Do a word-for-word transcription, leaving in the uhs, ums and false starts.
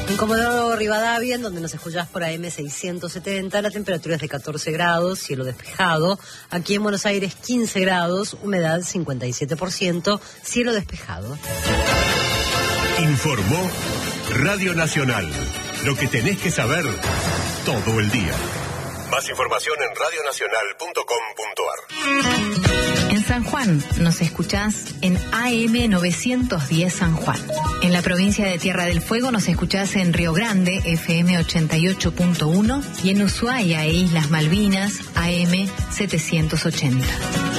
En Comodoro Rivadavia, en donde nos escuchás por A M seiscientos setenta, la temperatura es de catorce grados, cielo despejado. Aquí en Buenos Aires quince grados, humedad cincuenta y siete por ciento, cielo despejado. Informó Radio Nacional. Lo que tenés que saber todo el día. Más información en radio nacional punto com punto a r. En San Juan nos escuchás en A M novecientos diez San Juan. En la provincia de Tierra del Fuego nos escuchás en Río Grande, F M ochenta y ocho punto uno, y en Ushuaia e Islas Malvinas, A M setecientos ochenta.